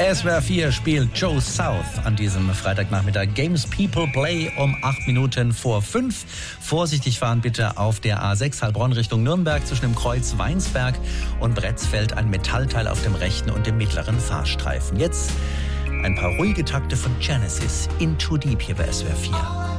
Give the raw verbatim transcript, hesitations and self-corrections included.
S W R vier spielt Joe South an diesem Freitagnachmittag. Games People Play um acht Minuten vor fünf. Vorsichtig fahren bitte auf der A sechs Heilbronn Richtung Nürnberg zwischen dem Kreuz Weinsberg und Bretzfeld, ein Metallteil auf dem rechten und dem mittleren Fahrstreifen. Jetzt ein paar ruhige Takte von Genesis, Into Deep hier bei S W R vier.